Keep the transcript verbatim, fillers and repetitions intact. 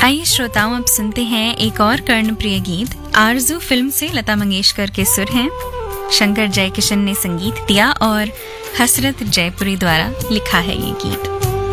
आइए श्रोताओं, अब सुनते हैं एक और कर्णप्रिय गीत। आरज़ू फिल्म से लता मंगेशकर के सुर हैं, शंकर जयकिशन ने संगीत दिया और हसरत जयपुरी द्वारा लिखा है ये गीत।